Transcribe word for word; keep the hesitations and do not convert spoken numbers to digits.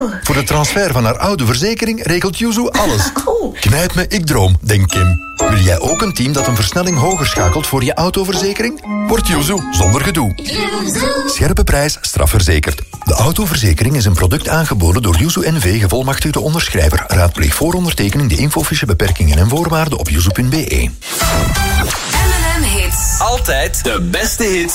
Voor de transfer van haar oude verzekering regelt Yuzu alles. Knijp me, ik droom, denkt Kim. Wil jij ook een team dat een versnelling hoger schakelt voor je autoverzekering? Word Yuzu zonder gedoe. Scherpe prijs, strafverzekerd. De autoverzekering is een product aangeboden door Yuzu N V, gevolmachtigde onderschrijver. Raadpleeg voor ondertekening de infofiche, beperkingen en voorwaarden op yuzu punt be. M en M Hits. Altijd de beste hits.